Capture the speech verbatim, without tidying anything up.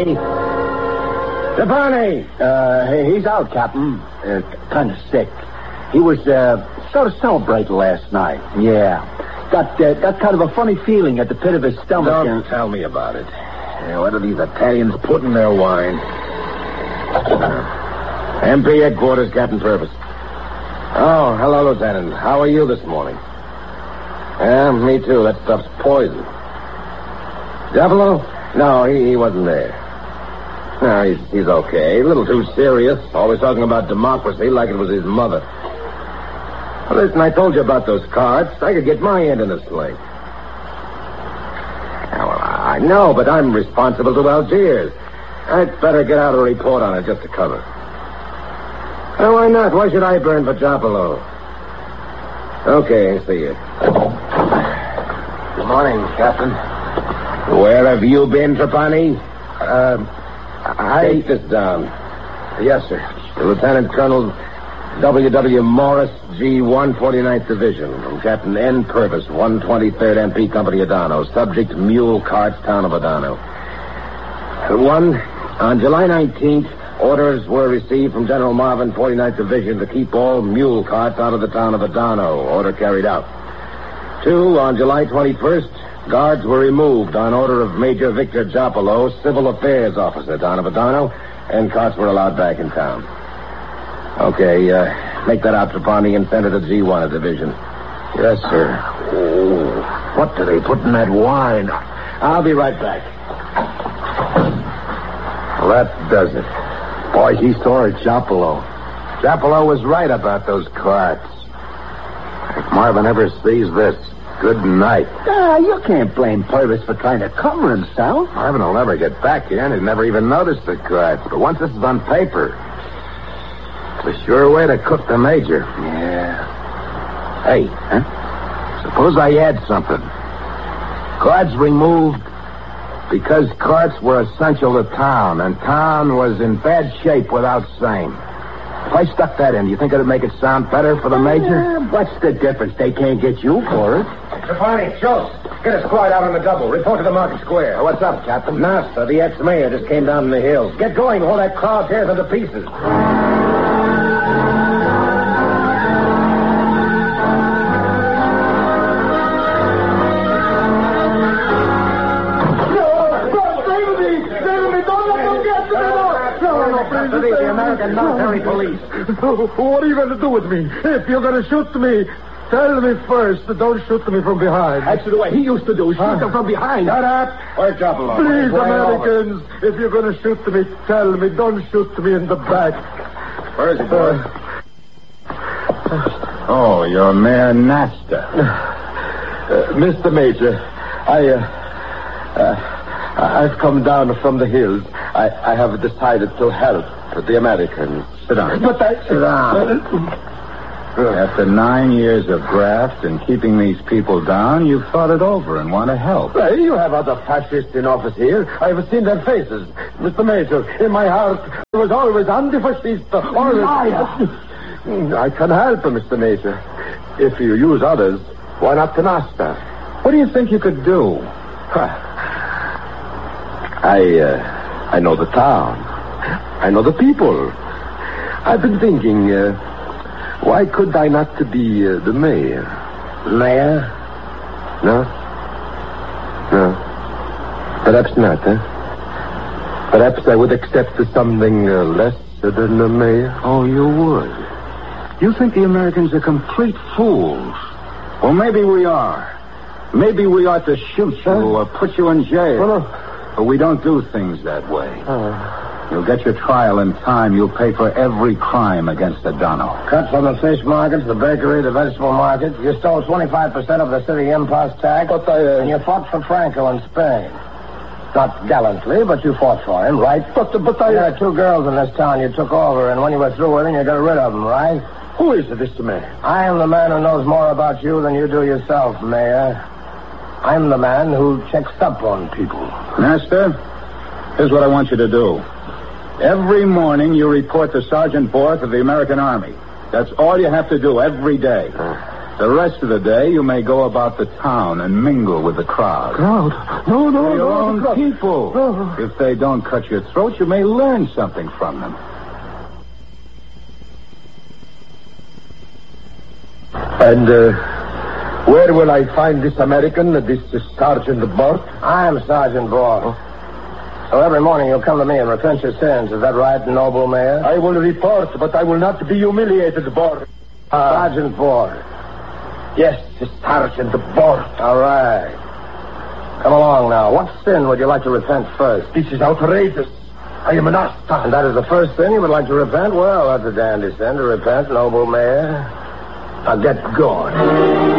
Trapani! Uh, he's out, Captain. Uh, kind of sick. He was, uh, sort of celebrating last night. Yeah. Got, uh, got kind of a funny feeling at the pit of his stomach. Don't and... tell me about it. Yeah, what are these Italians put in their wine? Uh, M P headquarters, Captain Purvis. Oh, hello, Lieutenant. How are you this morning? Yeah, me too. That stuff's poison. Diavolo? No, he, he wasn't there. No, he's, he's okay. A little too serious. Always talking about democracy like it was his mother. Well, listen, I told you about those cards. I could get my end in the sling. Yeah, well, I know, but I'm responsible to Algiers. I'd better get out a report on it just to cover. Oh, why not? Why should I burn for Giapolo? Okay, see you. Good morning, Captain. Where have you been, Trapani? Uh, I... Take this down. Yes, sir. Lieutenant Colonel W W. Morris, G one forty-ninth Division, from Captain N. Purvis, one twenty-third M P Company, Adano. Subject, mule carts, town of Adano. One, on July nineteenth, orders were received from General Marvin, forty-ninth Division, to keep all mule carts out of the town of Adano. Order carried out. Two, on July twenty-first, guards were removed on order of Major Victor Giapolo, Civil Affairs Officer, town of Adano, and carts were allowed back in town. Okay, uh, make that out, Trapani, and send it to G one Division. Yes, sir. Oh, what do they put in that wine? I'll be right back. Well, that does it. Boy, he saw it, Giapolo. Giapolo was right about those carts. If Marvin ever sees this, good night. Ah, you can't blame Purvis for trying to cover himself. Marvin will never get back here, and he'll never even notice the carts. But once this is on paper, it's a sure way to cook the major. Yeah. Hey, huh? Suppose I add something. Cards removed because carts were essential to town, and town was in bad shape without same. If I stuck that in, do you think it'd make it sound better for the major? Uh, what's the difference? They can't get you for it. Trapani, Schultz, get a squad out on the double. Report to the market square. Uh, what's up, Captain? Nasta, the ex-mayor, just came down from the hills. Get going before that crowd tears into pieces. The American military police. What are you going to do with me? If you're going to shoot me, tell me first. Don't shoot me from behind. That's the way he used to do. Shoot Huh? them from behind. Shut up. Where's Giapolo? Please, He's way Americans, if you're going to shoot me, tell me. Don't shoot me in the back. over. Where is he, boy? Uh, oh, you're Mayor Nasta. uh, Mister Major, I, uh, uh, I've come down from the hills. I, I have decided to help the Americans. Sit down. But I... Sit down. After nine years of graft and keeping these people down, you've thought it over and want to help. Uh, you have other fascists in office here. I've seen their faces. Mister Major, in my heart, I was always anti-fascist. Always... I can help, Mister Major. If you use others, why not to Nasta? What do you think you could do? I, uh, I know the town. I know the people. I've been thinking, uh, why could I not be uh, the mayor? Mayor? No? No. Perhaps not, huh? Perhaps I would accept something uh, less than the mayor. Oh, you would? You think the Americans are complete fools? Well, maybe we are. Maybe we ought to shoot you Huh? or put you in jail. Well, no. But we don't do things that way. Uh, You'll get your trial in time. You'll pay for every crime against Adano. Cut from the fish market, the bakery, the vegetable market. You stole twenty-five percent of the city impost tax. But I, uh... And you fought for Franco in Spain. Not gallantly, but you fought for him, right? But, but I... There are two girls in this town you took over, and when you were through with them, you got rid of them, right? Who is this man? I am the man who knows more about you than you do yourself, Mayor. I'm the man who checks up on people. Master, here's what I want you to do. Every morning you report to Sergeant Borth of the American Army. That's all you have to do every day. Uh. The rest of the day, you may go about the town and mingle with the crowd. Crowd? No, no, Your no. own crowd. people. No. If they don't cut your throat, you may learn something from them. And uh, where will I find this American, this uh, Sergeant Bort? I'm Sergeant Bort. So every morning you'll come to me and repent your sins. Is that right, noble mayor? I will report, but I will not be humiliated, Bort. Uh, Sergeant Bort. Yes, Sergeant Bort. All right. Come along now. What sin would you like to repent first? This is outrageous. I am an asta. And that is the first sin you would like to repent? Well, that's a dandy sin to repent, noble mayor. Now get going.